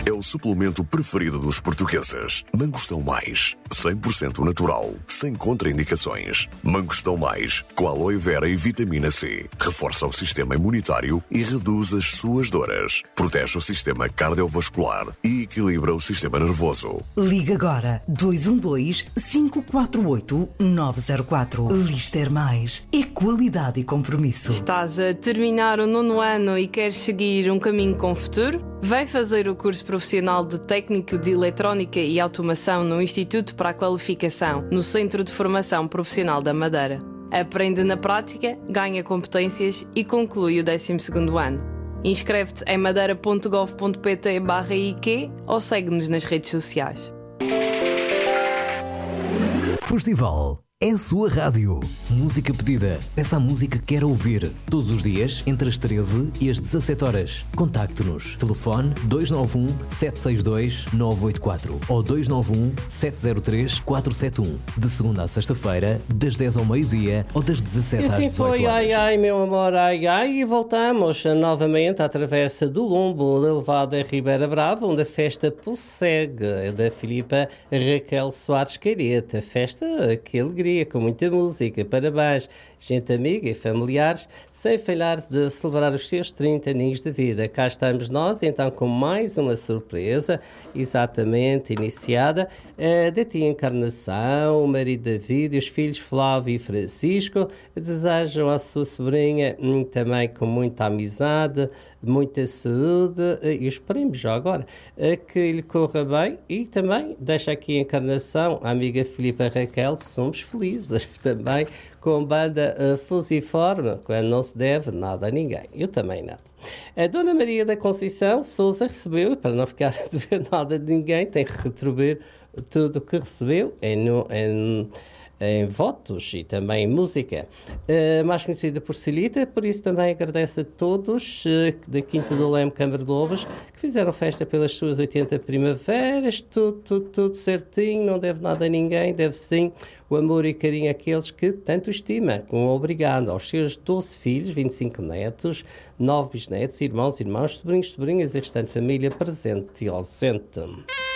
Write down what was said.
é o suplemento preferido dos portugueses. Mangostão Mais, 100% natural, sem contraindicações. Mangostão Mais, com aloe vera e vitamina C. Reforça o sistema imunitário e reduz as suas dores. Protege o sistema cardiovascular e equilibra o sistema nervoso. Liga agora 212-548-904. Lister Mais é qualidade e compromisso. Estás a terminar o 9º ano e queres seguir um caminho com futuro? Vem fazer o curso profissional de Técnico de Eletrónica e Automação no Instituto para a Qualificação, no Centro de Formação Profissional da Madeira. Aprende na prática, ganha competências e conclui o 12º ano. Inscreve-te em madeira.gov.pt/IQ ou segue-nos nas redes sociais. Festival é a sua rádio. Música pedida. Peça a música que quer ouvir. Todos os dias, entre as 13 e as 17 horas. Contacte-nos. Telefone 291-762-984 ou 291-703-471. De segunda a sexta-feira, das 10 ao meio-dia ou das 17 às 18 horas. E assim foi, ai, ai, meu amor, ai, ai. E voltamos novamente à travessa do Lombo, levada a Ribeira Brava, onde a festa prossegue, da Filipa Raquel Soares Caireta. Festa que alegria, com muita música, parabéns, gente amiga e familiares, sem falhar de celebrar os seus 30 aninhos de vida. Cá estamos nós, então, com mais uma surpresa, exatamente iniciada, da tia Encarnação, o marido David e os filhos Flávio e Francisco. Desejam à sua sobrinha também com muita amizade, muita saúde e esperemos já agora que lhe corra bem. E também deixa aqui a Encarnação, a amiga Filipa Raquel, somos felizes também com banda fusiforme, quando não se deve nada a ninguém. Eu também não. A Dona Maria da Conceição Sousa recebeu, para não ficar a dever nada de ninguém, tem que retribuir tudo o que recebeu em votos e também em música, mais conhecida por Celita. Por isso também agradeço a todos da Quinta do Leme, Câmara de Lobos, que fizeram festa pelas suas 80 primaveras, tudo certinho, não deve nada a ninguém, deve sim o amor e carinho àqueles que tanto estima. Obrigado aos seus 12 filhos, 25 netos, 9 bisnetos, irmãos, sobrinhos, sobrinhas e restante família presente e ausente.